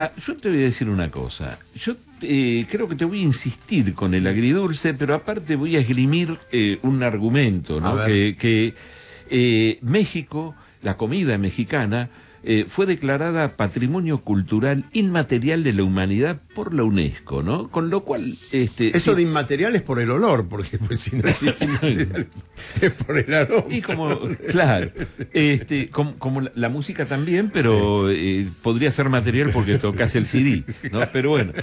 Yo te voy a decir una cosa. Yo creo que te voy a insistir con el agridulce, pero aparte voy a esgrimir un argumento, A ¿no? ver. Que México, la comida mexicana, fue declarada Patrimonio Cultural Inmaterial de la Humanidad por la UNESCO, ¿no? Con lo cual, Eso de inmaterial es por el olor, porque pues si no es inmaterial, es por el aroma. y como, claro, como la música también, pero podría ser material porque tocas el CD, ¿no? Pero bueno,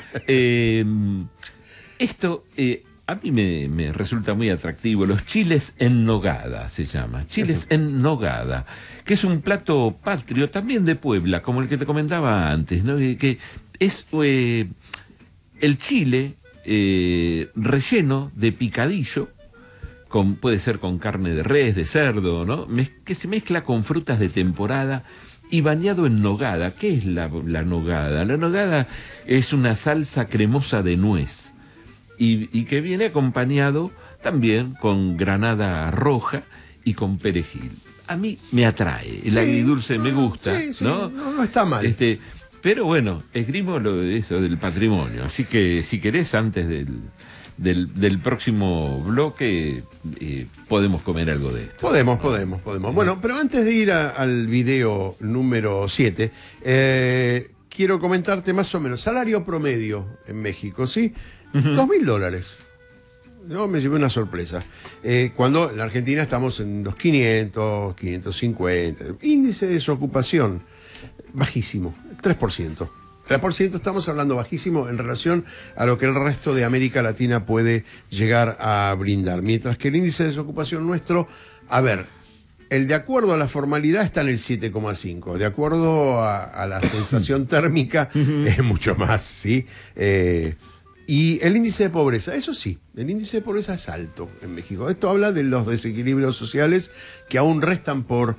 esto a mí me resulta muy atractivo. Los chiles en nogada se llama, chiles en nogada, que es un plato patrio también de Puebla, como el que te comentaba antes, ¿no? Que es el chile relleno de picadillo, puede ser con carne de res, de cerdo, ¿no? Que se mezcla con frutas de temporada y bañado en nogada. ¿Qué es la nogada? La nogada es una salsa cremosa de nuez y que viene acompañado también con granada roja y con perejil. A mí me atrae, el agridulce me gusta, sí, ¿no? No está mal. Pero bueno, esgrimo eso del patrimonio, así que si querés antes del próximo bloque podemos comer algo de esto. Podemos. Bueno, pero antes de ir al video número 7, quiero comentarte más o menos, salario promedio en México, ¿sí? $2.000. Yo me llevé una sorpresa. Cuando en la Argentina estamos en los 500, 550. Índice de desocupación, bajísimo, 3%. 3% estamos hablando bajísimo en relación a lo que el resto de América Latina puede llegar a brindar. Mientras que el índice de desocupación nuestro, a ver, el de acuerdo a la formalidad está en el 7,5. De acuerdo a la sensación térmica es mucho más, ¿sí? Y el índice de pobreza, eso sí, el índice de pobreza es alto en México. Esto habla de los desequilibrios sociales que aún restan por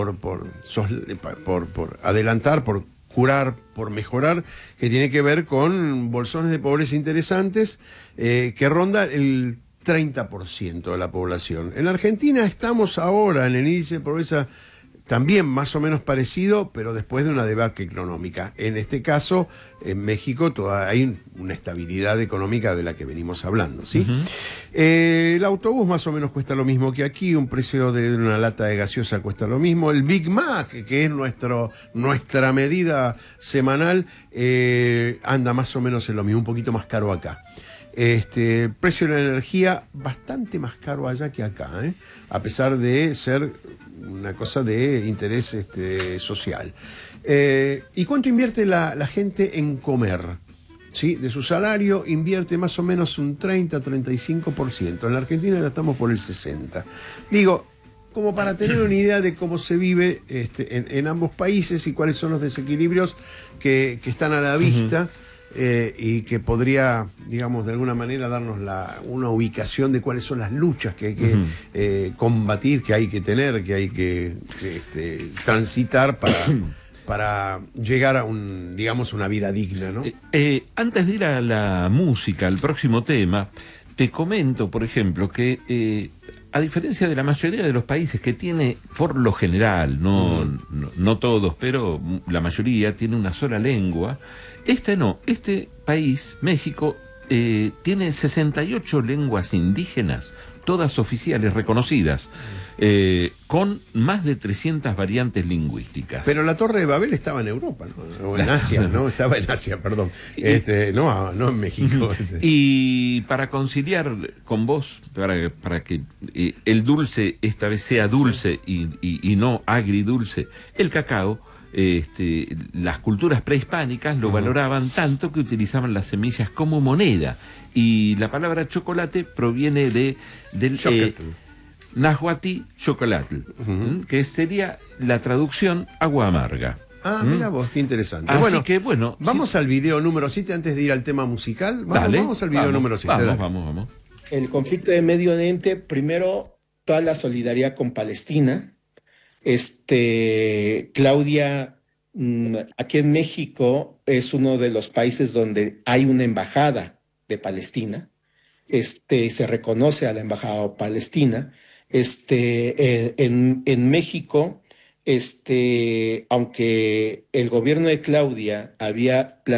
adelantar, por curar, por mejorar, que tiene que ver con bolsones de pobreza interesantes que ronda el 30% de la población. En la Argentina estamos ahora en el índice de pobreza también más o menos parecido, pero después de una debacle económica. En este caso, en México hay una estabilidad económica de la que venimos hablando, ¿sí? El autobús más o menos cuesta lo mismo que aquí, un precio de una lata de gaseosa cuesta lo mismo. El Big Mac, que es nuestra medida semanal, anda más o menos en lo mismo, un poquito más caro acá. El precio de la energía bastante más caro allá que acá, a pesar de ser una cosa de interés social. ¿Y cuánto invierte la gente en comer? ¿Sí? De su salario invierte más o menos un 30-35%. En la Argentina ya estamos por el 60%. Digo, como para tener una idea de cómo se vive en ambos países y cuáles son los desequilibrios que están a la vista. Y que podría, digamos, de alguna manera darnos una ubicación de cuáles son las luchas que hay que combatir, que hay que tener, que hay que transitar para llegar a una vida digna, ¿no? Antes de ir a la música, al próximo tema, te comento, por ejemplo, que a diferencia de la mayoría de los países que tiene, por lo general, no todos, pero la mayoría tiene una sola lengua, este país, México, tiene 68 lenguas indígenas, todas oficiales, reconocidas, con más de 300 variantes lingüísticas. Pero la Torre de Babel estaba en Europa, ¿no? O en Asia, ¿no? Estaba en Asia, perdón. No en México. Y para conciliar con vos, para que el dulce esta vez sea dulce y no agridulce, el cacao, las culturas prehispánicas lo valoraban tanto que utilizaban las semillas como moneda. Y la palabra chocolate proviene del náhuatl chocolate, que sería la traducción agua amarga. Mira vos, qué interesante. Así que bueno. Vamos al video número 7 antes de ir al tema musical. Vamos al video número 7. Vamos. El conflicto de Medio Oriente, primero, toda la solidaridad con Palestina. Claudia, aquí en México es uno de los países donde hay una embajada de Palestina. Se reconoce a la embajada palestina. En México aunque el gobierno de Claudia había